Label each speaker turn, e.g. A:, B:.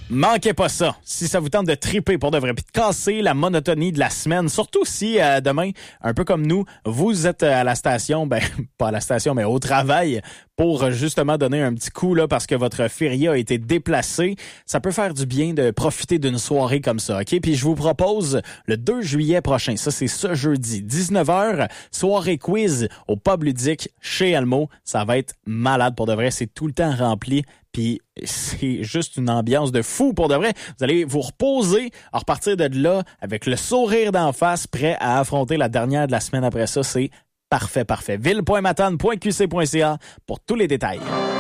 A: Manquez pas ça. Si ça vous tente de triper pour de vrai, puis de casser la monotonie de la semaine, surtout si demain, un peu comme nous, vous êtes à la station, pas à la station, mais au travail, pour justement donner un petit coup là parce que votre feria a été déplacé, ça peut faire du bien de profiter d'une soirée comme ça, OK? Puis je vous propose le 2 juillet prochain, ça c'est ce jeudi, 19h, soirée quiz au Pub Ludique chez Elmo. Ça va être malade pour de vrai, c'est tout le temps rempli. Puis c'est juste une ambiance de fou pour de vrai. Vous allez vous reposer, à repartir de là avec le sourire d'en face, prêt à affronter la dernière de la semaine après ça. C'est parfait. Ville.matane.qc.ca pour tous les détails.